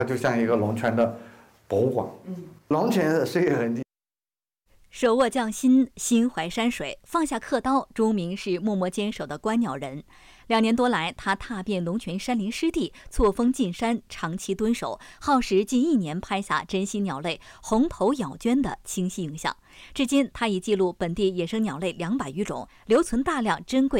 它就像一个龙泉的博物馆。龙泉的岁月痕迹。 手握匠心，心怀山水，放下刻刀，钟鸣是默默坚守的观鸟人。2年多来，他踏遍龙泉山林湿地，错峰进山，长期蹲守，耗时近1年拍下珍稀鸟类红头咬鹃的清晰影像。至今，他已记录本地野生鸟类200余种，留存大量珍贵